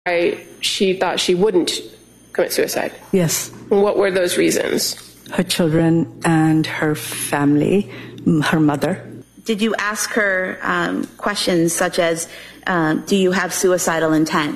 she thought she wouldn't commit suicide. Yes. What were those reasons? Her children and her family, her mother. Did you ask her questions such as, do you have suicidal intent?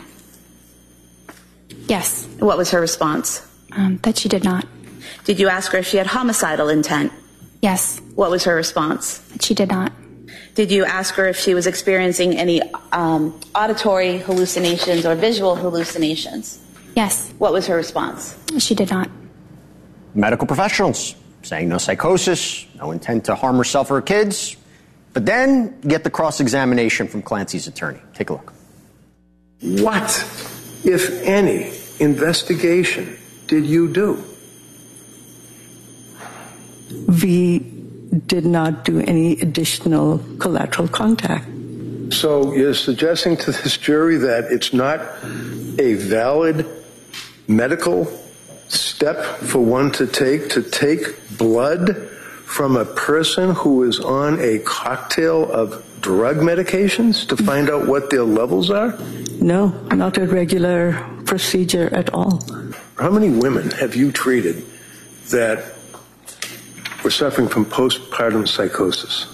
Yes. What was her response? That she did not. Did you ask her if she had homicidal intent? Yes. What was her response? That she did not. Did you ask her if she was experiencing any auditory hallucinations or visual hallucinations? Yes. What was her response? She did not. Medical professionals saying no psychosis, no intent to harm herself or her kids. But then get the cross-examination from Clancy's attorney. Take a look. What, if any, investigation did you do? We did not do any additional collateral contact. So you're suggesting to this jury that it's not a valid medical step for one to take blood from a person who is on a cocktail of drug medications to find out what their levels are? No, not a regular procedure at all. How many women have you treated that were suffering from postpartum psychosis?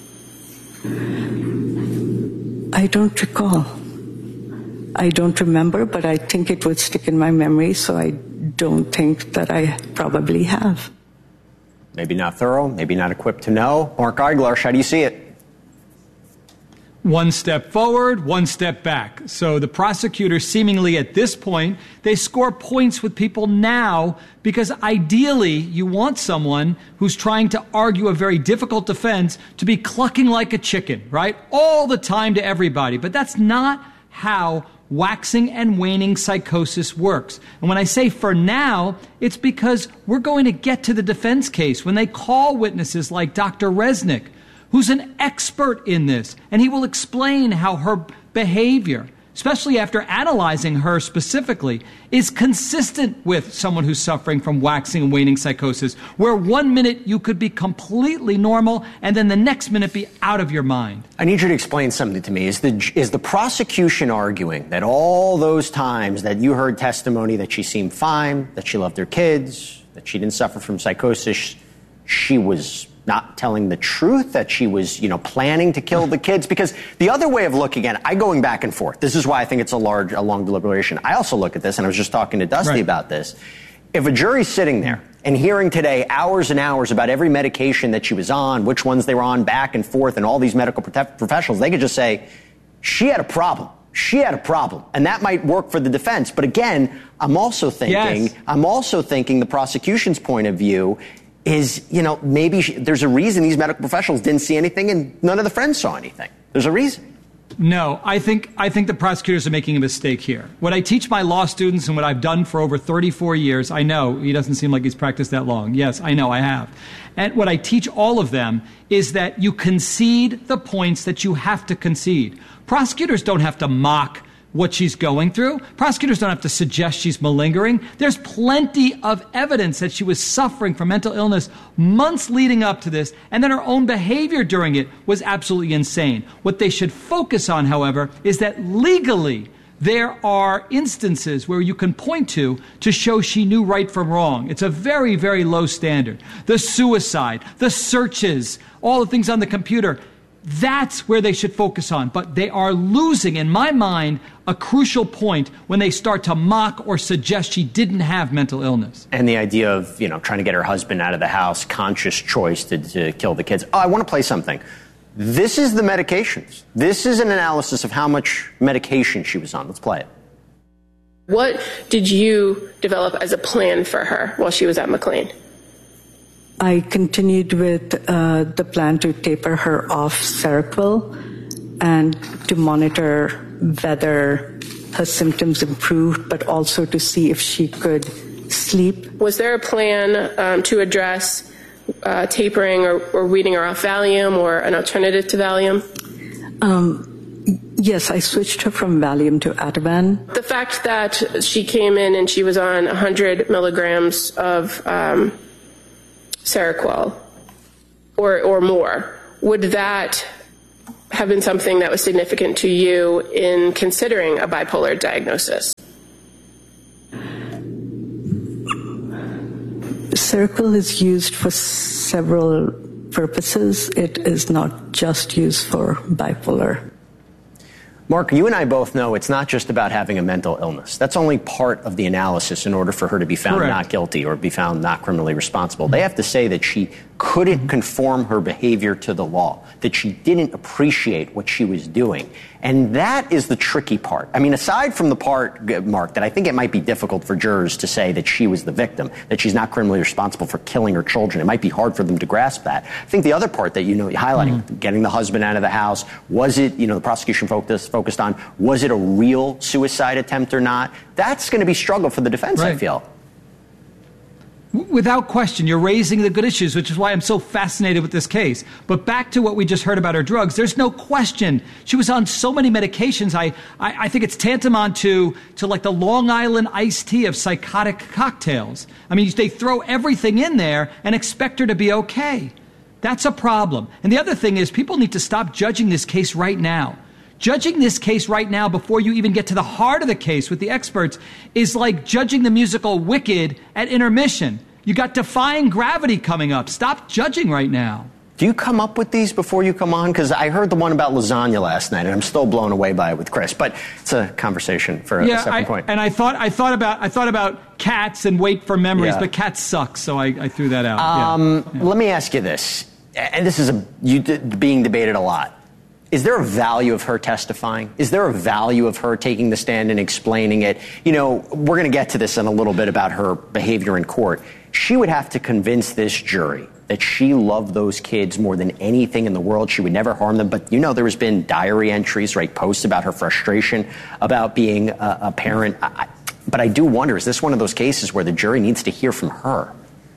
I don't recall. I don't remember, but I think it would stick in my memory, so I don't think that I probably have. Maybe not thorough, maybe not equipped to know. Mark Eiglarsh, how do you see it? One step forward, one step back. So the prosecutor seemingly at this point, they score points with people now because ideally you want someone who's trying to argue a very difficult defense to be clucking like a chicken, right? All the time to everybody. But that's not how waxing and waning psychosis works. And when I say for now, it's because we're going to get to the defense case when they call witnesses like Dr. Resnick, who's an expert in this, and he will explain how her behavior, especially after analyzing her specifically, is consistent with someone who's suffering from waxing and waning psychosis, where 1 minute you could be completely normal and then the next minute be out of your mind. I need you to explain something to me. Is the prosecution arguing that all those times that you heard testimony that she seemed fine, that she loved her kids, that she didn't suffer from psychosis, she was not telling the truth, that she was, planning to kill the kids? Because the other way of looking at it, I'm going back and forth. This is why I think it's a long deliberation. I also look at this, and I was just talking to Dusty about this. If a jury's sitting there and hearing today hours and hours about every medication that she was on, which ones they were on, back and forth, and all these medical professionals, they could just say, she had a problem. She had a problem. And that might work for the defense. But again, I'm also thinking the prosecution's point of view is, maybe there's a reason these medical professionals didn't see anything and none of the friends saw anything. There's a reason. No, I think the prosecutors are making a mistake here. What I teach my law students and what I've done for over 34 years, I know he doesn't seem like he's practiced that long. Yes, I know I have. And what I teach all of them is that you concede the points that you have to concede. Prosecutors don't have to mock what she's going through. Prosecutors don't have to suggest she's malingering. There's plenty of evidence that she was suffering from mental illness months leading up to this, and then her own behavior during it was absolutely insane. What they should focus on, however, is that legally there are instances where you can point to show she knew right from wrong. It's a very, very low standard. The suicide, the searches, all the things on the computer, that's where they should focus on. But they are losing, in my mind, a crucial point when they start to mock or suggest she didn't have mental illness. And the idea of, trying to get her husband out of the house, conscious choice to kill the kids. Oh, I want to play something. This is the medications. This is an analysis of how much medication she was on. Let's play it. What did you develop as a plan for her while she was at McLean? I continued with the plan to taper her off Seroquel and to monitor whether her symptoms improved, but also to see if she could sleep. Was there a plan to address tapering or weaning her off Valium or an alternative to Valium? Yes, I switched her from Valium to Ativan. The fact that she came in and she was on 100 milligrams of Seroquel or more, would that have been something that was significant to you in considering a bipolar diagnosis? Seroquel is used for several purposes. It is not just used for bipolar. Mark, you and I both know it's not just about having a mental illness. That's only part of the analysis in order for her to be found not guilty or be found not criminally responsible. They have to say that she couldn't conform her behavior to the law, that she didn't appreciate what she was doing. And that is the tricky part. I mean, aside from the part, Mark, that I think it might be difficult for jurors to say that she was the victim, that she's not criminally responsible for killing her children. It might be hard for them to grasp that. I think the other part that you're highlighting, getting the husband out of the house, was it, the prosecution focused on, was it a real suicide attempt or not? That's going to be struggle for the defense, I feel. Without question, you're raising the good issues, which is why I'm so fascinated with this case. But back to what we just heard about her drugs, there's no question. She was on so many medications. I think it's tantamount to like the Long Island iced tea of psychotic cocktails. I mean, they throw everything in there and expect her to be okay. That's a problem. And the other thing is people need to stop judging this case right now. Judging this case right now before you even get to the heart of the case with the experts is like judging the musical Wicked at intermission. You got Defying Gravity coming up. Stop judging right now. Do you come up with these before you come on? Because I heard the one about lasagna last night, and I'm still blown away by it with Chris. But it's a conversation for a second point. And I thought about Cats and Wait for Memories, but Cats suck, so I threw that out. Let me ask you this, and this is being debated a lot. Is there a value of her testifying? Is there a value of her taking the stand and explaining it? We're going to get to this in a little bit about her behavior in court. She would have to convince this jury that she loved those kids more than anything in the world. She would never harm them. But, there has been diary entries, posts about her frustration about being a parent. But I do wonder, is this one of those cases where the jury needs to hear from her?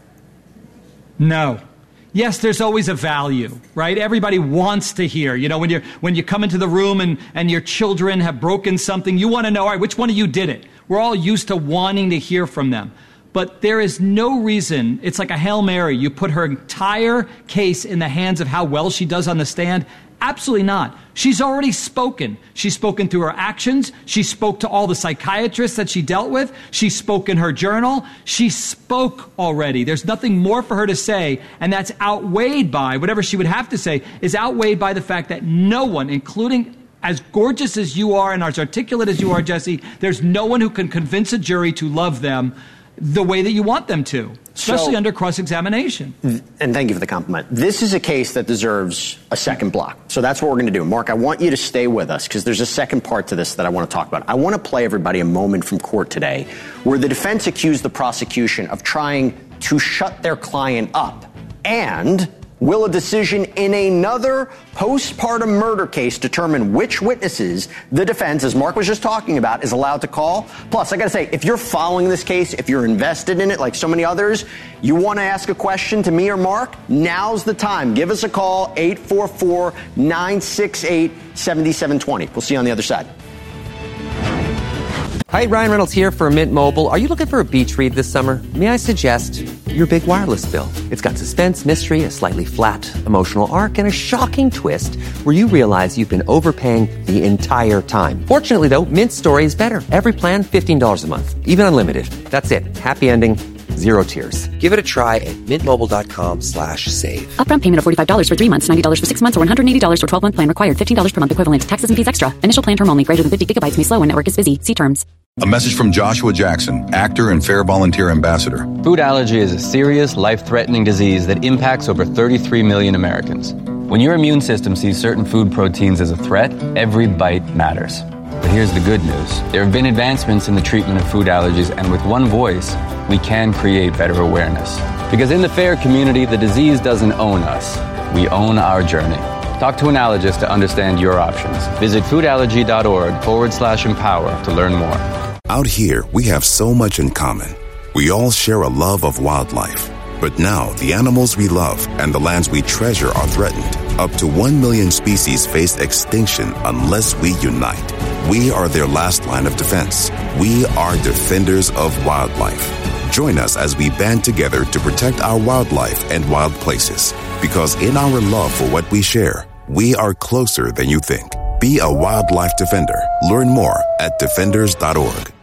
No. Yes, there's always a value, right? Everybody wants to hear. When you come into the room and your children have broken something, you want to know, all right, which one of you did it? We're all used to wanting to hear from them. But there is no reason, it's like a Hail Mary. You put her entire case in the hands of how well she does on the stand. Absolutely not. She's already spoken. She's spoken through her actions. She spoke to all the psychiatrists that she dealt with. She spoke in her journal. She spoke already. There's nothing more for her to say, and that's outweighed by, whatever she would have to say, is outweighed by the fact that no one, including as gorgeous as you are and as articulate as you are, Jesse, there's no one who can convince a jury to love them the way that you want them to, especially under cross-examination. And thank you for the compliment. This is a case that deserves a second block. So that's what we're going to do. Mark, I want you to stay with us because there's a second part to this that I want to talk about. I want to play everybody a moment from court today where the defense accused the prosecution of trying to shut their client up. And will a decision in another postpartum murder case determine which witnesses the defense, as Mark was just talking about, is allowed to call? Plus, I got to say, if you're following this case, if you're invested in it like so many others, you want to ask a question to me or Mark, now's the time. Give us a call, 844-968-7720. We'll see you on the other side. Hi, Ryan Reynolds here for Mint Mobile. Are you looking for a beach read this summer? May I suggest your big wireless bill? It's got suspense, mystery, a slightly flat, emotional arc, and a shocking twist where you realize you've been overpaying the entire time. Fortunately, though, Mint Story is better. Every plan, $15 a month. Even unlimited. That's it. Happy ending. Zero tears. Give it a try at mintmobile.com/save. Upfront payment of $45 for 3 months, $90 for 6 months, or $180 for 12-month plan required. $15 per month equivalent. Taxes and fees extra. Initial plan term only. Greater than 50 gigabytes may slow when network is busy. See terms. A message from Joshua Jackson, actor and Fair Volunteer Ambassador. Food allergy is a serious, life-threatening disease that impacts over 33 million Americans. When your immune system sees certain food proteins as a threat, every bite matters. But here's the good news. There have been advancements in the treatment of food allergies, and with one voice, we can create better awareness. Because in the FAIR community, the disease doesn't own us. We own our journey. Talk to an allergist to understand your options. Visit foodallergy.org/empower to learn more. Out here, we have so much in common. We all share a love of wildlife. But now, the animals we love and the lands we treasure are threatened. Up to 1 million species face extinction unless we unite. We are their last line of defense. We are defenders of wildlife. Join us as we band together to protect our wildlife and wild places. Because in our love for what we share, we are closer than you think. Be a wildlife defender. Learn more at defenders.org.